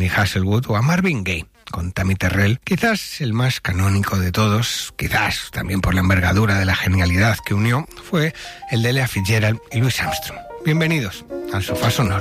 Donny Hazelwood o a Marvin Gaye con Tammy Terrell. Quizás el más canónico de todos, quizás también por la envergadura de la genialidad que unió, fue el de Ella Fitzgerald y Louis Armstrong. Bienvenidos al Sofá Sonoro.